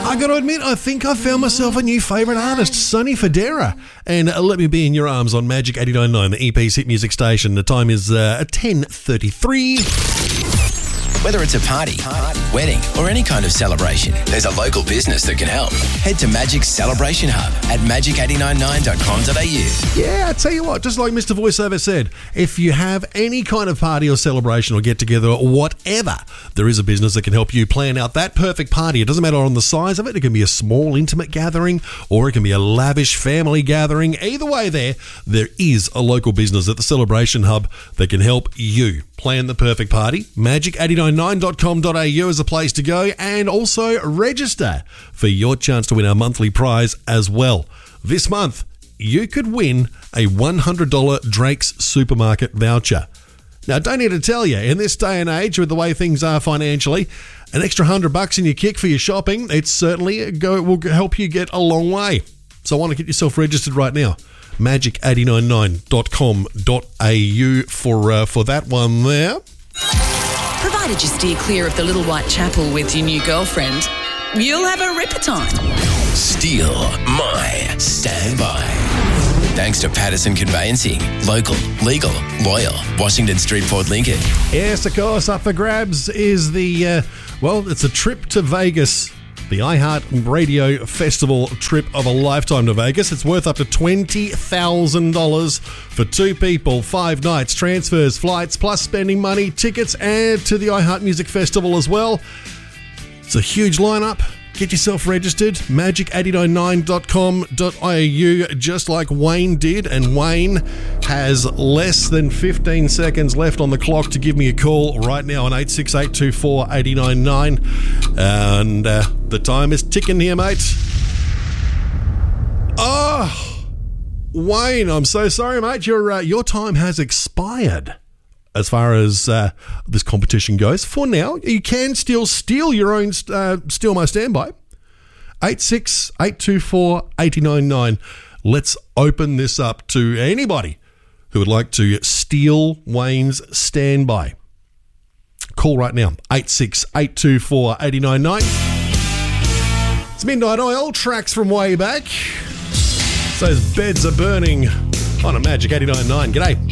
I got to admit, I think I found myself a new favourite artist, Sonny Fodera. And Let Me Be in Your Arms on Magic 89.9, the EP's hit music station. The time is 10:33. Whether it's a party, wedding, or any kind of celebration, there's a local business that can help. Head to Magic's Celebration Hub at magic899.com.au. Yeah, I tell you what, just like Mr. Voiceover said, if you have any kind of party or celebration or get together or whatever, there is a business that can help you plan out that perfect party. It doesn't matter on the size of it. It can be a small, intimate gathering, or it can be a lavish family gathering. Either way there is a local business at the Celebration Hub that can help you plan the perfect party. Magic899.com.au is a place to go, and also register for your chance to win our monthly prize as well. This month, you could win a $100 Drake's Supermarket voucher. Now, don't need to tell you, in this day and age with the way things are financially, an extra $100 in your kick for your shopping, it certainly will help you get a long way. So I want to get yourself registered right now. Magic899.com.au for that one there. Provided you steer clear of the Little White Chapel with your new girlfriend, you'll have a ripper time. Steal my standby. Thanks to Patterson Conveyancing. Local, legal, loyal. Washington Street, Port Lincoln. Yes, of course, up for grabs is it's a trip to Vegas. The iHeart Radio Festival trip of a lifetime to Vegas. It's worth up to $20,000 for 2 people, 5 nights, transfers, flights, plus spending money, tickets, and to the iHeart Music Festival as well. It's a huge lineup. Get yourself registered. Magic899.com.au, just like Wayne did. And Wayne has less than 15 seconds left on the clock to give me a call right now on 86824-899. And the time is ticking here, mate. Oh, Wayne, I'm so sorry, mate. Your time has expired. As far as this competition goes, for now, you can still steal your own Steal My Standby. 86824-899. Let's open this up to anybody who would like to steal Wayne's standby. Call right now, 86824-899. It's Midnight Oil, tracks from way back. Those beds are burning on a Magic 89.9. G'day.